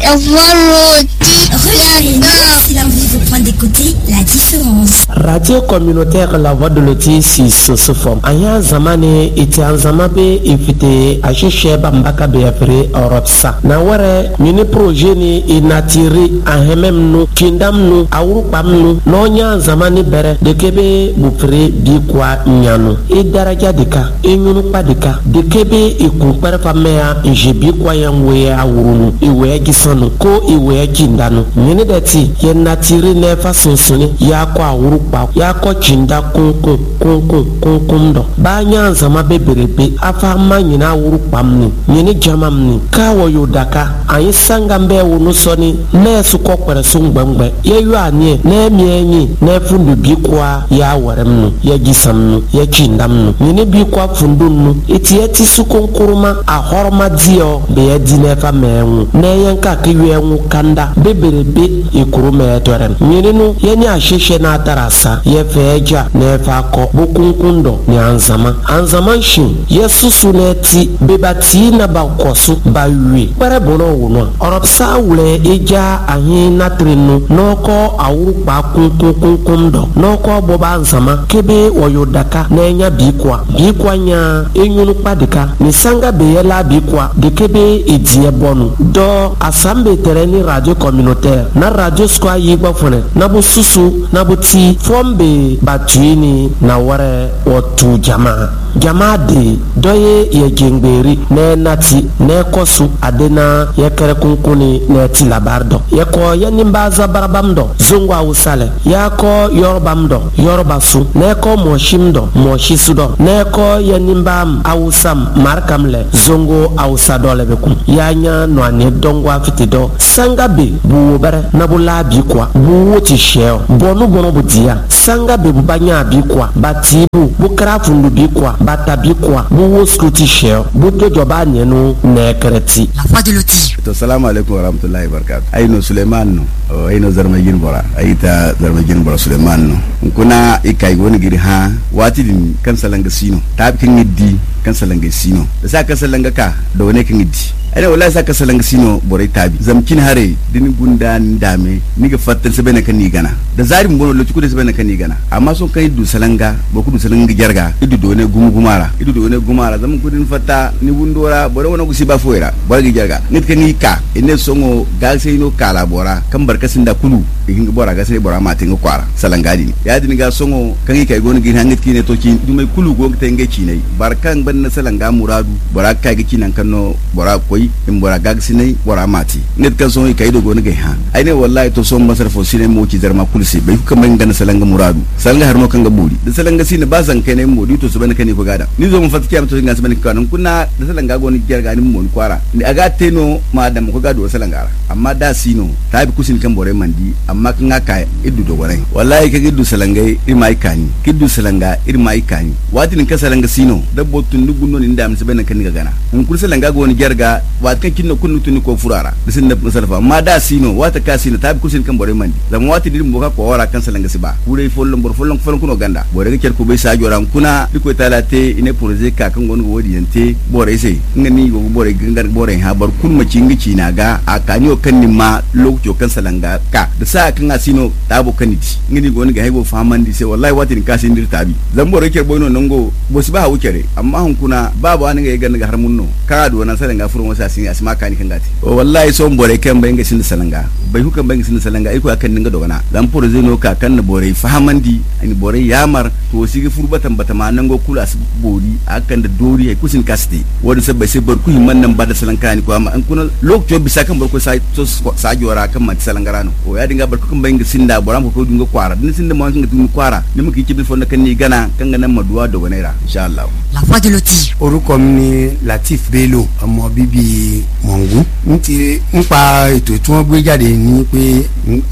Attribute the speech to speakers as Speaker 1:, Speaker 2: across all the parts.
Speaker 1: C'est là où il faut prendre d'écouter la différence.
Speaker 2: Radio communautaire La Voix de Loti si sosofom. Aya zamane iti anzamabe ifite ashishe bambaka beafre Europsa. Na ware mini projet ni inatiri ahememnu kindamnu awurupamnu nonya zamani bere dekebe bufre bikwa nyanu. Idaraja dika inyunu padika dekebe ikumpere famea njibikwa yangwe awurunu iwe gisanu ko iwe kindanu. Mini deti ye natiri nefa sonsoni yako awurupa yako chinda kunkum do banya zama beberebe afa manyina awurupamni nyini jamamni kawo yodaka ayi sangambe wonu soni nesu kokwere sungbangbe yeyu anie na mienyi na fundu bikwa ya waremnu ya gisamnu ya chindamnu nyini bikwa fundunnu itieti sukonkuruma ahorma dio be ya dinefa menwu na yanka kiwenwu kanda beberebe ikurume etoren nyini nu yeni ashishe na atarasa yefeja nefa ko bukunkundo ni anzama shin yesusu neti bebati na bakosu bawi pare bono wono oropsa wule eja ahin natrinu noko awurupa kunkundo noko boba anzama kebe oyodaka na enya bikwa nya enyunu padika ni sanga beyela bikwa dekebe edie bonu do asambe tereni radio communautaire na radio square yigbafone na bususu na buti fombe batuini na ware otu jamaa de doye ye jengberi ne nati ne kosu adena ye kere kunkuni ne ti labardo ye ko ye nimbaza barabamdo zongwa usale ya ko yorba su ne ko moshimdo moshisudo ne ko ye nimbam awusam markamle zongo awusadole bekum yanya no ane dongwa fitido sangabe buwobere nabula bikwa buwoti sheo bonu budia sangabe bubanya bikwa batibu bukra fundu bikwa bata bikwa buwo skruti sheo buto joba nyenu nekreti.
Speaker 3: La Voix de Loti. Assalamu alaikum warahmatullahi wabarakatuh. Aino Suleiman no aino Zarmajin Bora aita Zarmajin Bora Suleiman no kuna ikai woni giri ha wati din kan salanga sino tabi kin ngiddi kan salanga sino da sa kan salanga ka da woni kin ngiddi ai wallahi sa kan salanga sino borai tabi zamkin hare din gunda ndame ni ga fatta sabena kan ni gana da zari mun bono lokaci ku da sabena kan ni gana amma sun kai du salanga ba ku du salanga jarga idu do ne gumara zaman kudin fatta ni wundora bore wona gusi ba foira bargi jarga nit kan ni ka ine songo gal sai no kala bora kan barkasin da kulu igin bora ga sai bora ma tinga kwara salangadi ya din ga songo kan yi kai goni gin hangit kine to ki dumai kulu go ta nge kinai barkan ban na salanga muradu bora kai ga kinan kanno bora koi in bora ga sinai bora mati nit kan songo kai do goni ga ha ai ne wallahi to son masar fo sine mo ki zarma kulsi bai ku kan ban salanga muradu salanga har no kan ga buri da salanga sine ba zan kai ne modi to su ban kan ko gada ni zo mun fatike am to ngas ban kanan kunna da salanga goni gerga ni mon kwara ni aga teno madam ko gado salanga amma da sino tabi kusin kan bore mandi amma kan aka iddu do gore wallahi ka giddu salangai irmai kani giddu salanga irmai kani wati nin ka salanga sino dabbo tun dugunno ni ndam se ben kan ga gana mun kur salanga goni gerga wat kan kinno kunnu tun ko furara bisin da salfa amma da sino wata ka sino tabi kusin kan bore mandi zam wati dir mo ka ko wara kan salanga siba kure follon kuno ganda bore ga ker ko be sa joram kuna diko talate ine projet ka kan goni wodi yante bore sai ngani go bore gangar bore ha bar kun ma cingi na ga akani o kan ma lokto kan salanga ka da sa kan asino tabo kaniti ngani go ni ga haibo famandi sai wallahi wati ka sin dir tabi zan bore ker boyno nango bosi ba hawo kere amma hun kuna babu wani ga ga har munno ka do nan salanga furun wasa sin asma kani kan gati o wallahi so bore kan bayin ga sin salanga bai hukan bayin sin salanga iko akan ninga dogana zan projet no ka kan bore famandi ani bore yamar to sigi furbatan batama nango kula su bori akan da dori ai kusin kasti wani sabbai sai bar ku himman nan ba da salankani ko amma an kuna lokacin bisa kan bar ku sai to sajora kan man salangarano o ya dinga bar ku kan bayin sinda boram ko dinga kwara din sinda ma dinga tun kwara ni muke kibi fonna kan ni gana kan ganan maduwa da gonaira insha Allah.
Speaker 1: La Voix de Loti.
Speaker 4: Orúkọ mi ni Latif Bello ọmọ bíbí Mongu nti npa ètò tí wọ́n gbé jáde ní pé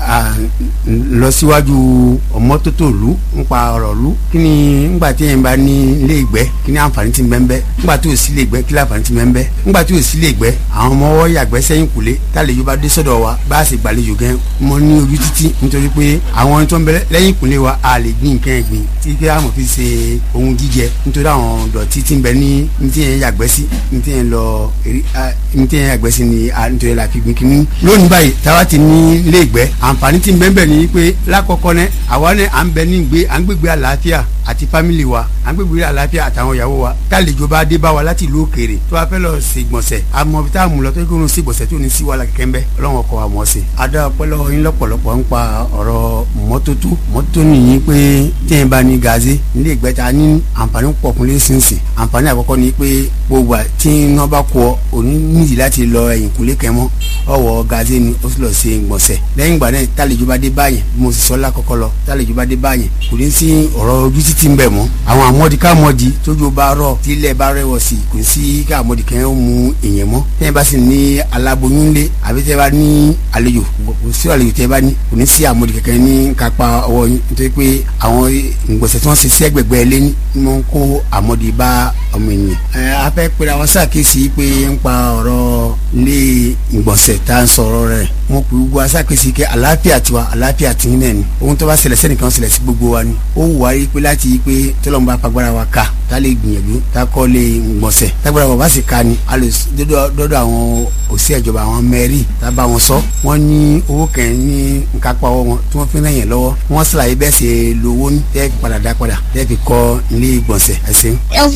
Speaker 4: lọ síwájú ọmọtótó npa ọ̀rọ̀ lu kíni ngba tí en bá ní ilé ìgbẹ́ kíni àǹfààní tí ńbẹ ngba tí ó sì lè gbẹ́ kí àǹfààní tí ńbẹ ngba tí ó sì lè gbẹ́ àwọn ọmọ wo yàgbẹ́ sẹ́yìn kùlé tálejò bá dé sọ́dọ̀ wa bá ṣe gbàlejò gan mo ní ojú títí nítorí pé àwọn tó ń bẹ lẹ́yìn kùlé wa a lè gbìn nǹkan ẹ̀gbìn tí kí a mọ̀ fi ṣe ohun jíjẹ nítorí àwọn dọ̀tí tí ń bẹ ní tí yẹn yàgbẹ́ sí ní tí yẹn yàgbẹ́ sí ní ni à ń tẹ̀lé la fi gbin kínní lónìí báyìí táwa ti ní ilé ìgbẹ́ àǹfààní tí ń bẹ́ẹ̀ ni pé lákọ̀ọ́kọ́ ní àwa ní à ń bẹ ní ìgbé à ń gbégbé àlàáfíà àti fámìlì wa à ń gbégbé àlàáfíà àtàwọn ìyàwó wa tálejò bá dé bá wa láti ìlú òkèèrè tó wá fẹ́ lọ sí ìgbọ̀nsẹ̀ àmọ́ bí tá a mú lọ tó kí wọn sí ìgbọ̀nsẹ̀ tó ní sí wàhálà kẹ́kẹ́ ń bẹ́ ọlọ́run ọkọ̀ wa mọ̀ sí. adá ọpọlọ yín lọ́pọ̀lọpọ̀ ń pa ọ̀rọ̀ mọ́tótó nìyí pé tí yẹn bá ní gaze nílé ìgbẹ́ ta ní àǹfààní pọ̀ kún lé sínsìn àǹfààní àkọ́kọ́ ni pé gbogbo tí iná bá kọ òní nídìí láti lọ ẹ̀yìn kúlé kẹmọ́ ọwọ́ gaze ni ó sì lọ sí ìgbọ̀nsẹ̀ lẹ́yìn ìgbà náà tálejò bá dé báyẹn bí mo sì sọ lákọ̀ọ́kọ́ lọ tálejò bá dé báyẹn kò ní sí ọ̀rọ̀ ojú títí ń bẹ̀ mọ́ àwọn àmọ́dí káàmọ́dí tójú bá rọ̀ tí ilẹ̀ bá rẹ̀wọ̀ sí kò sí káàmọ́dí kẹ́ ń mu èèyàn mọ́ tẹ́yìn bá sì ní aláboyún lé àbí tẹ́ bá ní àlejò kò sí àlejò tẹ́ bá ní kò ní sí àmọ́dí kẹ́kẹ́ ní kápá ọwọ́ yín nítorí pé àwọn ìgbọ̀nsẹ̀ tí wọ́n ṣe sẹ́gbẹ̀gbẹ́ lé ní wọ́n ń kó àmọ́dí bá ọmọ ènìyàn. a fẹ́ pera wọn ṣàkíyèsí pé ń pa ọ̀rọ̀ ilé ìgbọ̀nsẹ̀ tá à ń sọ̀rọ̀ rẹ̀ wọn kò gbogbo aṣàkíyèsí kẹ́ àlàáfíà tiwa àlàáfíà tìyín náà ni ohun tó bá ṣẹlẹ̀ sẹ́nìkan ṣẹlẹ̀ sí gbogbo wa ni ó wù wá rí pé láti yí pé tọ́lọ́mù bá fagbára wa ká tá lè gbìyànjú tá kọ́ lè gbọ̀nsẹ̀ tágbára wa bá sì ká ni a lè dọ́dọ̀ àwọn òsì ìjọba àwọn mẹ́rì tá bá wọn sọ wọ́n ní owó kẹ́hìn ní nkápá wọn tí wọ́n fi ń rẹ̀yìn lọ́wọ́ wọ́n ṣàlàyé bẹ́ẹ̀ ṣe lówó ní tẹ́ padà dá padà tẹ́ fi kọ́ ilé ìgbọ̀nsẹ̀ ẹ̀sìn.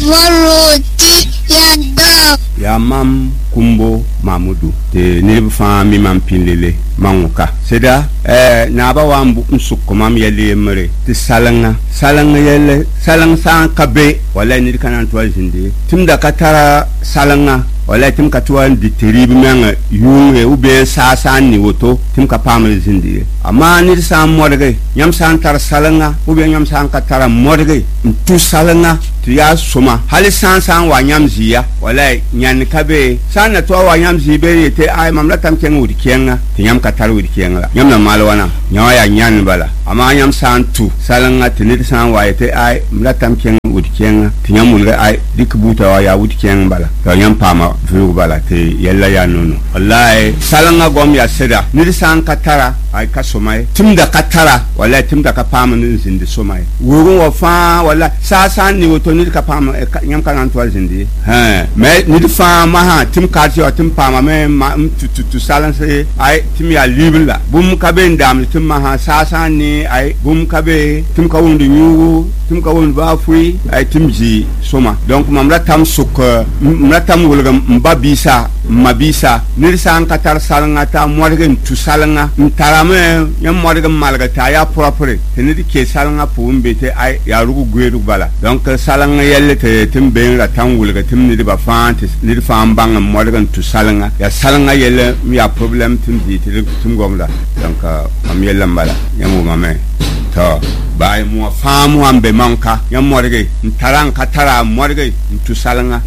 Speaker 5: ya mam kumbo mamudu te niriba fãa mi mam pinlele manguka seda na ba wa mbu sukko mam yele mere te salanga yele salang san kabe wala ni kanan to jinde timda katara salanga wala tim ka tuwan di terib menga yunge ube sa ni woto tim ka pamel zindi amma ni sa modge nyam san tar salanga ube nyam san ka tara modge tu salanga tu ya soma hali san wa nyam ziya wala nyan kabe san na to wa nyam zibe te ay mamla tam ken wudi kenga ti nyam ka tar wudi kenga nyam na malwana nyawa ya nyan bala amma nyam san tu salanga tinit san wa te ay mamla tam ken wudi kenga ti nyam mun ga ay dikbuta wa ya wudi kenga bala to nyam pama vuru bala te yalla ya nono wallahi salanga gom ya seda ni san katara ay ka somay timda katara wallahi timda ka pama ni zindi somay wurun wa fa wala sa ni woto ni ka pama nyam ka nan to zindi me ni fa ma ha tim ka ti o tim pama me tu salan se ay tim ya libla bum ka ben dam tim ma ha sa ni ay bum ka be tim ka wondu nyugo tim ka wondu ba fui ay tim ji soma donc mamra tam suk mamra tam wulga mbabisa mabisa nirsan katar salanga ta morgan tu salanga ntarame yam morgan malga ta ya propre tenidi ke salanga pumbe te ay ya rugu gweru bala donc salanga yelle te timbe ra tan wulga timni ba fante ni fam bang morgan tu salanga ya salanga yelle ya problem timdi te tim gomla donc am yelle bala yamu mame to bay mo famu ambe manka yam morge ntaran katara morge tu salanga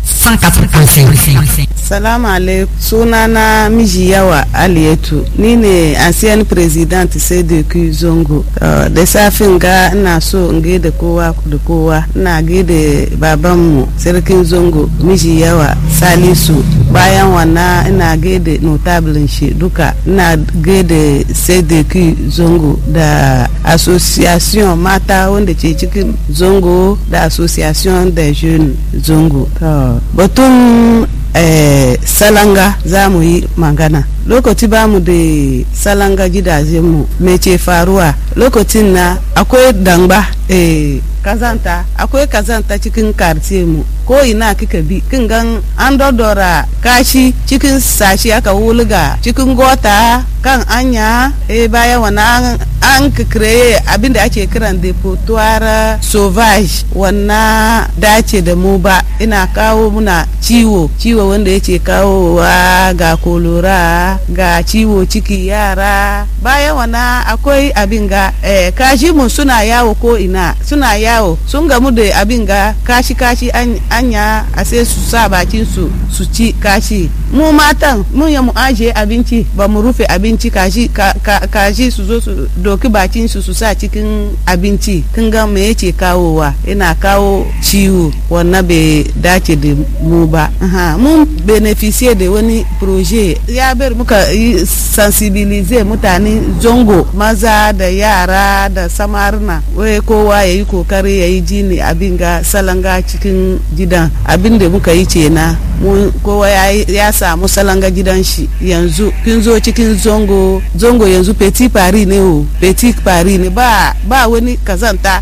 Speaker 6: 185. Salamu alaikum, sunana miji yawa Aliyatu, ni ne ancien president CDQ Zongo. Da safin ga ina so in gaida kowa da kowa, ina gaida babanmu sarkin Zongo miji yawa Salisu. Bayan wannan ina gaida notablin shi duka, ina gaida CDQ Zongo da association mata wanda ce cikin Zongo da association da jeunes Zongo. Batun salanga za mu yi magana lokaci ba mu da salanga gidajenmu me ce faruwa lokacin na akwai dangba kazanta akwai kazanta cikin kartiye mu ko ina kika bi kin gan an dodora kashi cikin sashi aka wulga cikin gota kan anya baya wannan an kreye abinda ake kiran depotoir sauvage wannan dace da mu ba ina kawo muna ciwo wanda yake kawowa ga kolora ga ciwo ciki yara bayan wannan akwai abin ga kashi mu suna yawo ko ina suna yawo sun gamu da abin ga kashi anya a sai su sa bakin su ci kashi mu matan mun ya mu aje abinci ba mu rufe abinci kashi su zo su doki bakin su sa cikin abinci kin ga me yake kawowa ina kawo ciwo wannan bai dace da mu ba mun beneficier da wani projet ya bar muka sensibiliser mutane Zongo maza da yara da samarna wai kowa yayi kokari yayi jini abin ga salanga cikin gidan abin da muka yi ce na kowa ya samu salanga gidan shi. Yanzu kin zo cikin zongo yanzu petit Paris ne o, petit Paris ne ba wani kazanta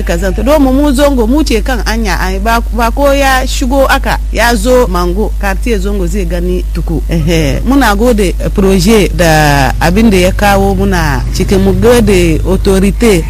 Speaker 6: domin mu zongo mu ce kan anya ai ba ko ya shigo aka ya zo mango quartier zongo zai gani tuku. Muna gode projet da abin da ya kawo muna cikin mu gode autorité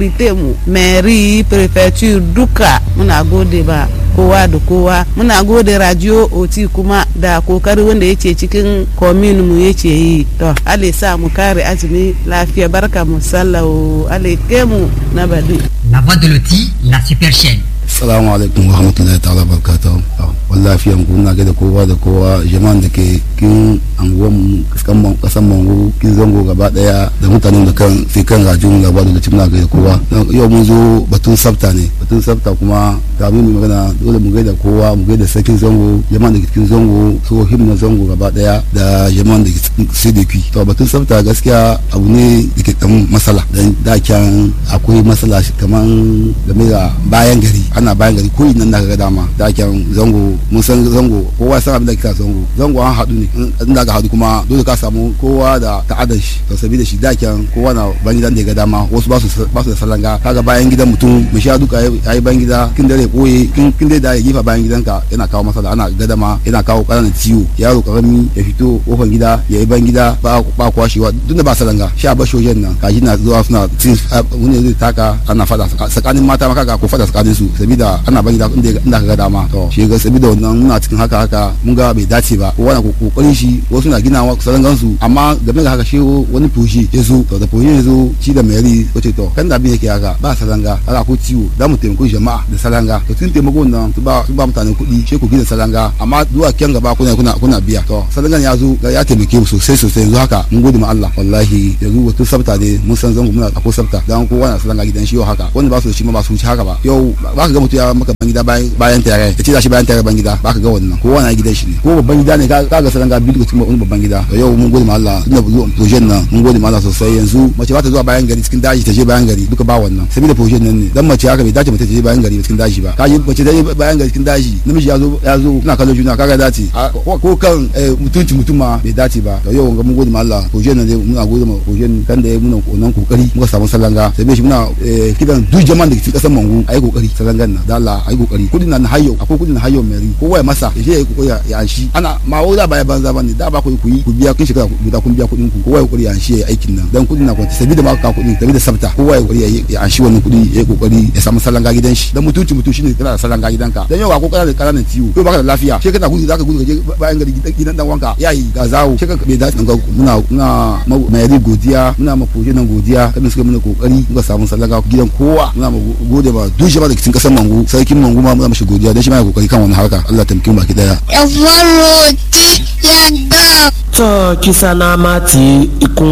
Speaker 6: mu mairie prefecture duka muna gode ba kowa da kowa. Muna gode radio oti kuma da kokari wanda yake cikin commune mu yake yi. To Allah sa mu kare azumi lafiya, barka mu sallahu alaikum na badi.
Speaker 7: La voix de Loti, la super chaîne.
Speaker 8: Assalamu alaikum wa rahmatullahi ta'ala barakatuh. Wallahi fiyan ku na ga da kowa jama'an da ke kin anguwan kasan Mangu kin zango gaba daya da mutanen da kan sai kan rajin gaba da cimna ga da kowa. Yau mun zo batun sabta kuma kamin mu magana dole mu ga da kowa, mu ga da sakin zango, jama'an da ke cikin zango, so himna zango gaba daya da jama'an da ke cikin CDP. To batun sabta gaskiya abu ne da ke kan masala dan da kyan akwai masala kaman game da bayan gari. Ana bayan gari ko nan da ga dama da kyan zango, mun san zango kowa san abin da kika zango an hadu ne in da ga hadu kuma dole ka samu kowa da ta'adar shi. To sabida shi da kyan kowa na bayan gidan da ga dama, wasu ba su da salanga. Kaga bayan gidan mutum mai sha duka yayi bayan gida kin dare koye kin dai da ya gifa bayan gidanka yana kawo masala, ana gadama, yana kawo ƙananan ciwo. Yaro karami ya fito kofar gida ya yi bayan gida ba kwashewa duk da ba salanga. Sha ba shojen nan kaji na zuwa suna cin wani zai taka, ana fada tsakanin mata ma kaga ko fada tsakanin su sabida ana bayan gida inda ka ga dama. To shi ga sabida wannan muna cikin haka mun ga bai dace ba. Kowa na kokarin shi, wasu na ginawa salangan su, amma game da haka shi wani fushi ya zo. To da fushi ya zo shi da mayari wace to kan da abin yake haka ba salanga, haka ko ciwo za mu taimako jama'a da salanga. To tun taimako nan su ba mutane kuɗi shi ku gina salanga, amma zuwa kyan gaba kuna biya. To salangan ya zo ya taimake mu sosai yanzu haka mun gode ma Allah. Wallahi yanzu wato sabta ne mun san zango muna akwai sabta dan kowa na salanga gidan shi yau haka, wanda ba su da shi ma ba su ci haka ba. Yau ba ka ga mutu ya maka ban gida bayan tare ya ce da shi bayan tare ban gida, ba ka ga wannan kowa na gidan shi ne, ko babban gida ne ka ga salanga biyu cikin wani babban gida. Yau mun gode ma Allah tunda zuwa projet nan mun gode ma Allah sosai. Yanzu mace ba ta zuwa bayan gari cikin daji ta je bayan gari duka ba wannan saboda projet nan ne. Dan mace haka bai dace mace ta je bayan gari cikin daji ba. Ka ji mace ta je bayan gari cikin daji, namiji ya zo kuna kallon juna kaga dace ko kan mutum ma bai dace ba. To yau mun gode ma Allah projet nan muna gode ma projet kan da ya muna wannan kokari muka samu salanga. Sai shi muna kidan duk jama'an da ke cikin kasan Mangu ayi kokari salangan nan da Allah ayi kokari. Kudin nan hayo akwai kudin hayo mai kowa ya masa ya je ya kokari ya anshi. Ana ma wai da baya banza bane da ba ku biya kun shekara guda kun biya kudin ku, kowa ya kokari ya anshi ya aikin nan dan kudin na kwanci sabida ma ka kudin sabida sabta, kowa ya kokari ya anshi wannan kudi ya kokari ya samu salanga gidan shi. Dan mutum shine kana da salanga gidanka. Dan yau ko kana da karanan ciwo ko baka da lafiya shi kana gudu zaka gudu je bayan gari gidan dan wanka yayi ga zawo shi bai da muna mai godiya, muna ma projet nan godiya kan suka muna kokari muka samu salanga gidan kowa. Muna gode ba duk jama'a da cikin kasar Mangu, sarkin Mangu ma muna mashi godiya dan shi ma ya kokari kan wannan harka. Allah ta miki baki daya.
Speaker 1: Evoloti yanda.
Speaker 2: To kisa na mati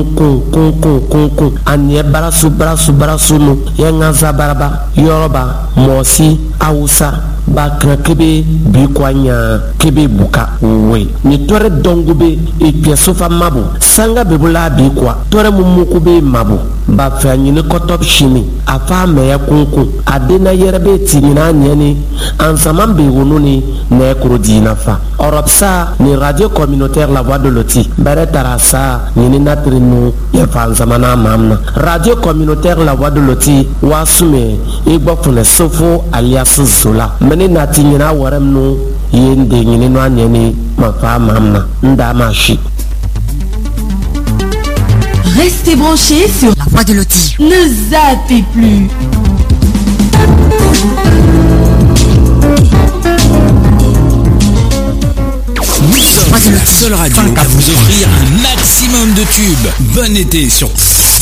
Speaker 2: kunkun anye barasu no yenga zabaraba Yoruba Mosi Hausa bakra kebe bi kwanya kebe buka we ni tore dongube e piesofa mabu sanga bebula bi kwa tore mumuku be mabu ba fanyi ni kotop shimi afa me ya kunkun adena yerebe tinina nyani ansaman be wonuni ne krodina fa Oropsa ni radio communautaire La Voix de Loti bare tarasa ni natrinu ya fansamana mamna radio communautaire La Voix de Loti wasume igbofune sofo alias Zola meni natinyina waremnu yende ngini no anyeni mafa mamna ndamashi.
Speaker 9: Restez branchés sur
Speaker 7: La Voix de Loti.
Speaker 9: Ne zappez plus.
Speaker 7: Oui,
Speaker 10: la seule radio à vous offrir un maximum de tubes. Bon été sur